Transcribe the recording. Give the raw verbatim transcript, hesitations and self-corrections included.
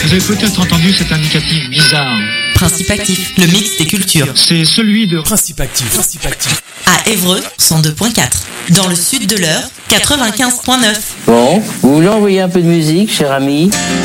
Vous avez peut-être entendu cet indicatif bizarre. Principe Actif, le mix des cultures. C'est celui de Principe Actif. Principe Actif. À Évreux, cent deux virgule quatre. Dans le sud de l'Eure, quatre-vingt-quinze virgule neuf. Bon, vous voulez envoyer un peu de musique, cher ami ?